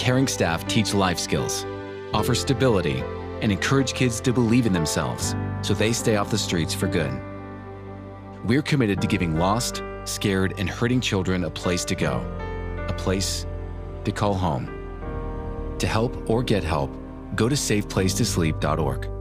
caring staff teach life skills, offer stability, and encourage kids to believe in themselves so they stay off the streets for good. We're committed to giving lost, scared, and hurting children a place to go, a place to call home. To help or get help, go to safeplacetosleep.org.